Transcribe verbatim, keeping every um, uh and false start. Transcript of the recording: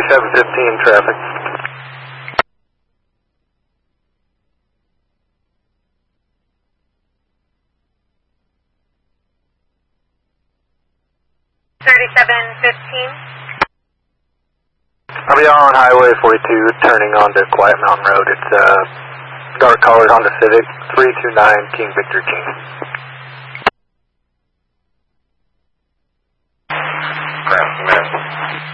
thirty-seven fifteen traffic. thirty-seven fifteen. I'll be on Highway forty-two, turning onto Quiet Mountain Road. It's uh, dark colored Honda Civic, three two nine King Victor King. Ground command.